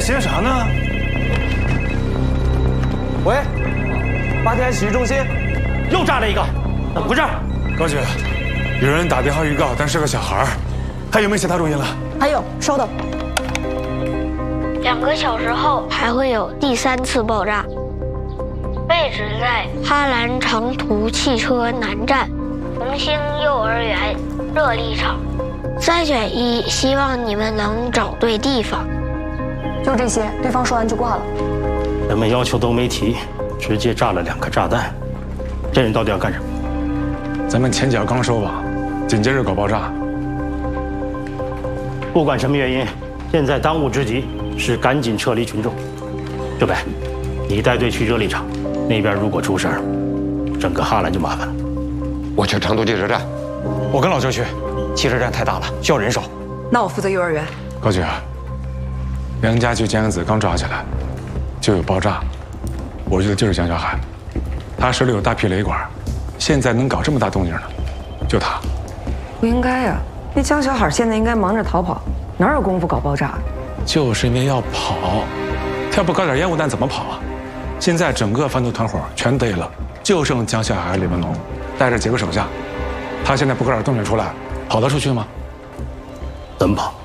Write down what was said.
闲啥呢？ 喂，8天洗浴中心又炸了一个，怎么回事？ 高姐，有人打电话预告，但是个小孩，还有没有其他录音了？ 还有，收到。 2个小时后还会有第3次爆炸，位置在哈兰长途汽车南站红星幼儿园热力场。3选1，希望你们能找对地方。 就这些，对方说完就挂了。 人们要求都没提，直接炸了2颗炸弹，这人到底要干什么？ 咱们前脚刚收网，紧接着搞爆炸。 不管什么原因，现在当务之急是赶紧撤离群众。这北，你带队去热力场，那边如果出事儿，整个哈兰就麻烦了。 我去成都汽车站， 我跟老周去。汽车站太大了，需要人手。 那我负责幼儿园。 高姐，梁家驹、江阳子刚抓起来，就有爆炸，我觉得就是江小海，他手里有大批雷管，现在能搞这么大动静呢，就他。 不应该呀，那江小海现在应该忙着逃跑，哪有功夫搞爆炸？ 就是因为要跑，他要不搞点烟雾弹怎么跑啊？现在整个贩毒团伙全逮了，就剩江小海、李文龙带着几个手下，他现在不搞点动静出来，跑得出去吗？ 怎么跑？